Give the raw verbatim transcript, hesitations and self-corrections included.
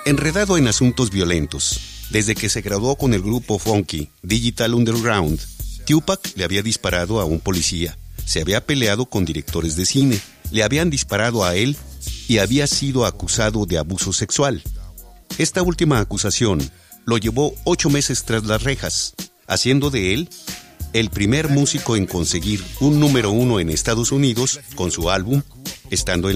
Enredado en asuntos violentos, desde que se graduó con el grupo funky Digital Underground, Tupac le había disparado a un policía, se había peleado con directores de cine, le habían disparado a él y había sido acusado de abuso sexual. Esta última acusación lo llevó ocho meses tras las rejas, haciendo de él el primer músico en conseguir un número uno en Estados Unidos con su álbum Estando en